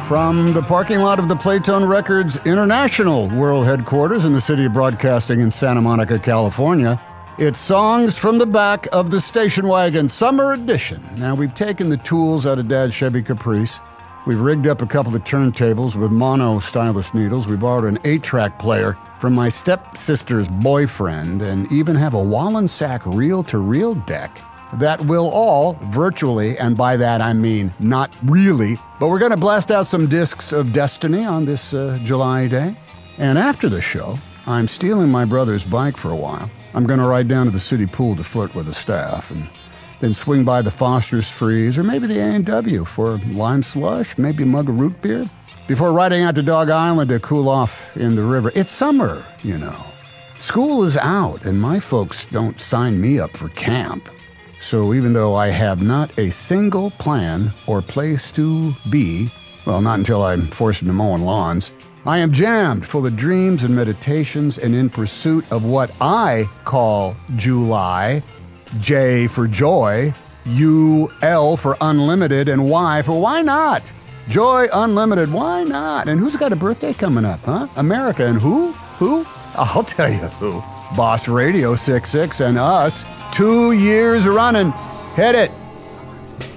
From the parking lot of the Playtone Records International World Headquarters in the city of broadcasting in Santa Monica, California, it's Songs from the Back of the Station Wagon Summer Edition. Now, we've taken the tools out of Dad's Chevy Caprice. We've rigged up a couple of turntables with mono stylus needles. We borrowed an 8-track player from my stepsister's boyfriend and even have a Wallensack reel-to-reel deck that will all virtually, and by that I mean not really, but we're going to blast out some discs of Destiny on this July day. And after the show, I'm stealing my brother's bike for a while. I'm going to ride down to the city pool to flirt with the staff and then swing by the Foster's Freeze or maybe the A&W for lime slush, maybe a mug of root beer, before riding out to Dog Island to cool off in the river. It's summer, you know. School is out, and my folks don't sign me up for camp. So even though I have not a single plan or place to be, well, not until I'm forced into mowing lawns, I am jammed full of dreams and meditations and in pursuit of what I call July, J for joy, U-L for unlimited, and Y for why not? Joy Unlimited, why not? And who's got a birthday coming up, huh? America, and who? Who? I'll tell you who. Boss Radio 66 and us, 2 years running. Hit it.